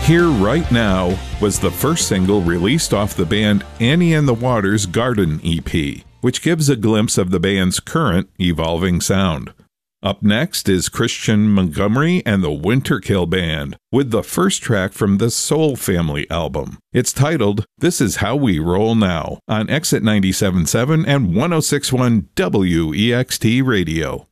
Here Right Now was the first single released off the band Annie and the Water's Garden EP, which gives a glimpse of the band's current, evolving sound. Up next is Christian Montgomery and the Winterkill Band, with the first track from the Soul Family album. It's titled This Is How We Roll Now on Exit 97.7 and 106.1 WEXT Radio.